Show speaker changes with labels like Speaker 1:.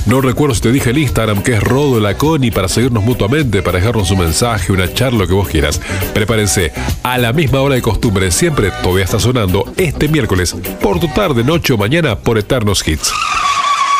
Speaker 1: No recuerdo si te dije el Instagram, que es Rodo la Coni, para seguirnos mutuamente, para dejarnos un mensaje, una charla, lo que vos quieras. Prepárense, a la misma hora de costumbre, siempre todavía está sonando este miércoles, por tu tarde, noche o mañana, por Eternos Hits.